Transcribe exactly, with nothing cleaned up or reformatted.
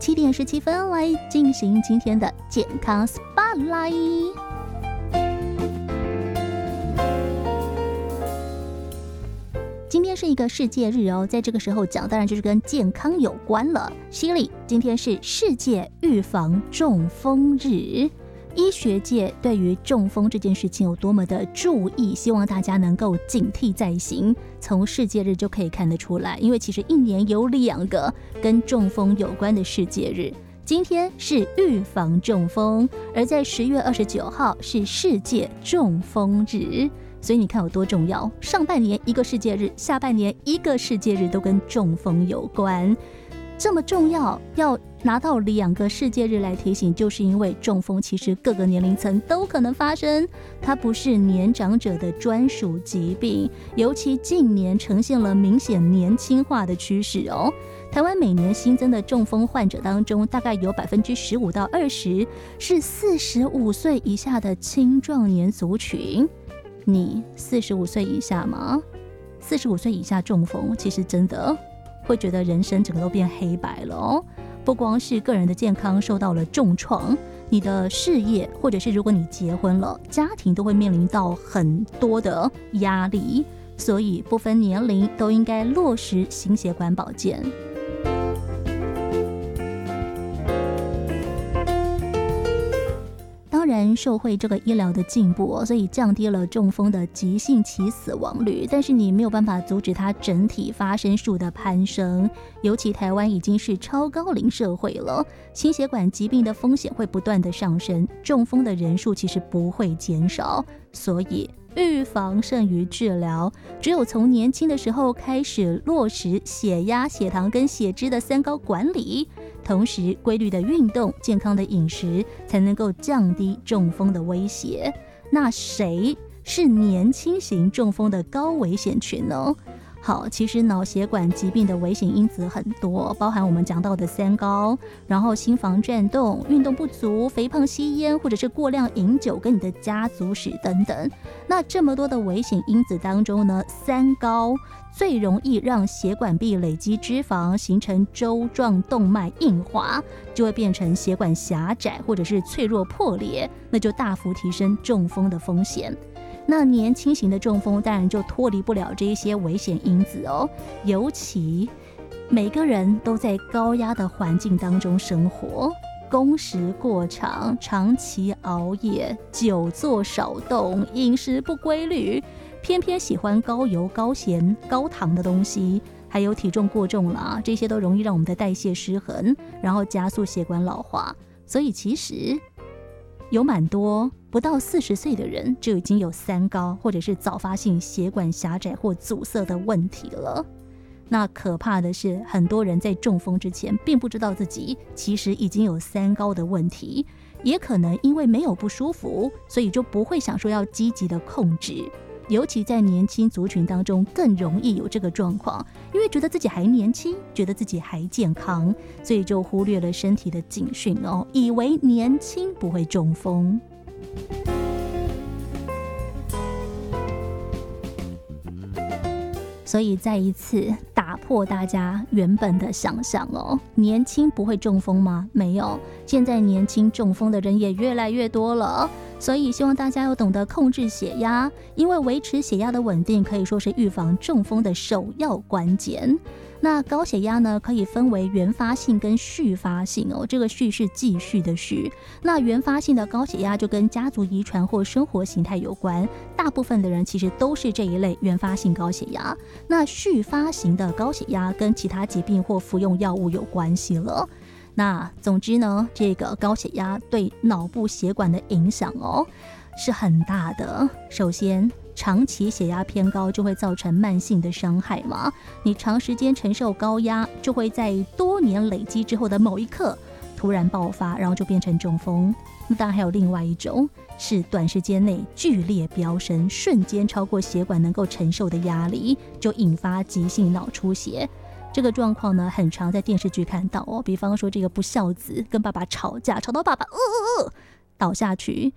七点十七分来进行今天的健康 Spotlight。今天是一个世界日哦，在这个时候讲，当然就是跟健康有关了。犀利，今天是世界预防中风日。医学界对于中风这件事情有多么的注意，希望大家能够警惕在心。从世界日就可以看得出来，因为其实一年有两个跟中风有关的世界日。今天是预防中风，而在十月二十九号是世界中风日。所以你看有多重要，上半年一个世界日，下半年一个世界日都跟中风有关。这么重要，要拿到两个世界日来提醒，就是因为中风其实各个年龄层都可能发生，它不是年长者的专属疾病，尤其近年呈现了明显年轻化的趋势哦。台湾每年新增的中风患者当中，大概有百分之十五到二十是四十五岁以下的青壮年族群。你四十五岁以下吗？四十五岁以下中风，其实真的会觉得人生整个都变黑白了哦。不光是个人的健康受到了重创，你的事业，或者是如果你结婚了，家庭都会面临到很多的压力。所以不分年龄都应该落实心血管保健。当然受惠这个医疗的进步、哦、所以降低了中风的急性期死亡率，但是你没有办法阻止它整体发生数的攀升，尤其台湾已经是超高龄社会了，心血管疾病的风险会不断的上升，中风的人数其实不会减少，所以预防胜于治疗，只有从年轻的时候开始落实血压、血糖跟血脂的三高管理，同时规律的运动、健康的饮食，才能够降低中风的威胁。那谁是年轻型中风的高危险群呢？好，其实脑血管疾病的危险因子很多，包含我们讲到的三高，然后心房颤动、运动不足、肥胖、吸烟，或者是过量饮酒跟你的家族史等等。那这么多的危险因子当中呢，三高最容易让血管壁累积脂肪，形成粥状动脉硬化，就会变成血管狭窄或者是脆弱破裂，那就大幅提升中风的风险。那年轻型的中风当然就脱离不了这一些危险因子哦，尤其每个人都在高压的环境当中生活，工时过长，长期熬夜，久坐少动，饮食不规律，偏偏喜欢高油、高咸、高糖的东西，还有体重过重啦，这些都容易让我们的代谢失衡，然后加速血管老化。所以其实有蛮多不到四十岁的人就已经有三高或者是早发性血管狭窄或阻塞的问题了。那可怕的是，很多人在中风之前并不知道自己其实已经有三高的问题，也可能因为没有不舒服，所以就不会想说要积极的控制。尤其在年轻族群当中更容易有这个状况，因为觉得自己还年轻，觉得自己还健康，所以就忽略了身体的警讯哦，以为年轻不会中风。所以再一次打破大家原本的想象哦，年轻不会中风吗？没有，现在年轻中风的人也越来越多了。所以希望大家要懂得控制血压，因为维持血压的稳定可以说是预防中风的首要关键。那高血压呢，可以分为原发性跟续发性哦，这个续是继续的续。那原发性的高血压就跟家族遗传或生活形态有关，大部分的人其实都是这一类原发性高血压。那续发型的高血压跟其他疾病或服用药物有关系了。那总之呢，这个高血压对脑部血管的影响哦是很大的。首先，长期血压偏高就会造成慢性的伤害嘛，你长时间承受高压，就会在多年累积之后的某一刻突然爆发，然后就变成中风。那当然还有另外一种，是短时间内剧烈飙升，瞬间超过血管能够承受的压力，就引发急性脑出血。这个状况呢，很常在电视剧看到哦，比方说这个不孝子跟爸爸吵架，吵到爸爸呃呃呃倒下去，